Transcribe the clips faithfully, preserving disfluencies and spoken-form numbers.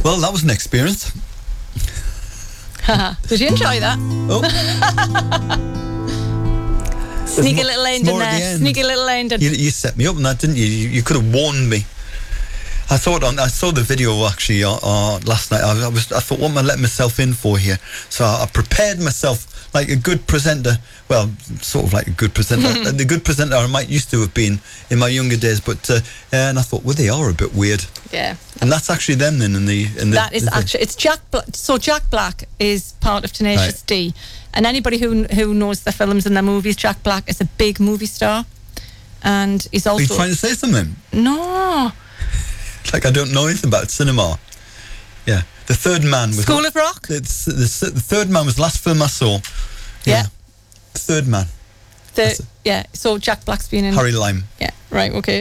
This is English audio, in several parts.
Well, that was an experience. Did you enjoy that? Oh. Sneaky mo- little there's end in more at the there. end. Sneaky little end. In. You, you set me up on that, didn't you? You, you could have warned me. I thought on, I saw the video actually uh, uh, last night. I, I was I thought, what am I letting myself in for here? So I, I prepared myself like a good presenter. Well, sort of like a good presenter. The good presenter I might used to have been in my younger days. But uh, and I thought, well, they are a bit weird. Yeah. And that's actually them then in the in the. That is the actually it's Jack. Bla- so Jack Black is part of Tenacious Right. D, and anybody who who knows the films and the movies, Jack Black is a big movie star, and he's Are also you trying to say something? no Like I don't know anything about cinema. Yeah, the Third Man was School of Rock. It's, the, the Third Man was the last film I saw. Yeah. The Third Man. The, yeah, so Jack Black's been in. Harry Lime. Yeah, right, okay.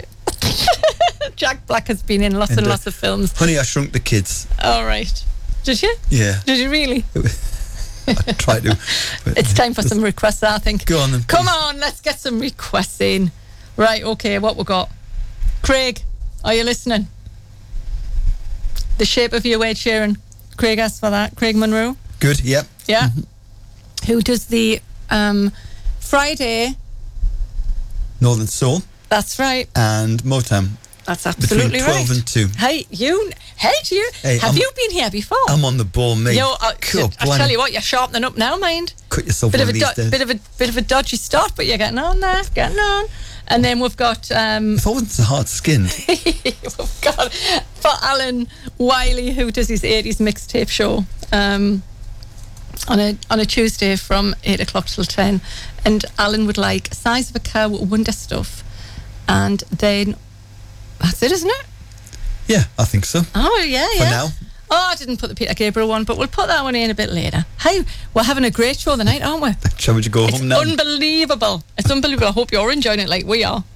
Jack Black has been in lots and, And, uh, lots of films. Honey, I Shrunk the Kids. All right. Did you? Yeah. Did you really? I tried to. but- It's time for some requests, I think. Go on then. Come please. on, let's get some requests in. Right, okay, what we got? Craig, are you listening? The Shape of You, Ed Sheeran. Craig asked for that. Craig Monroe. Good, yep. Yeah. Who does the um, Friday? Northern Soul That's right. and Motown. That's absolutely Between twelve right. and two. Hey, you. Hey, you. Hey, have I'm- you been here before? I'm on the ball, mate. Yo, uh, Cool, I tell you what, you're sharpening up now, mind. Cut yourself Bit one of of a these do- days. bit of a bit of a dodgy start, but you're getting on there, getting on. And then we've got um, If I wasn't so hard-skinned. we've got for Alan Wiley, who does his eighties mixtape show um, on a on a Tuesday from eight o'clock till ten, and Alan would like Size of a Cow, Wonder Stuff, and then that's it, isn't it? Yeah, I think so. Oh yeah, For yeah. now. Oh, I didn't put the Peter Gabriel one, but we'll put that one in a bit later. Hey, we're having a great show tonight, aren't we? Shall we go It's home now? unbelievable. It's unbelievable. I hope you're enjoying it like we are.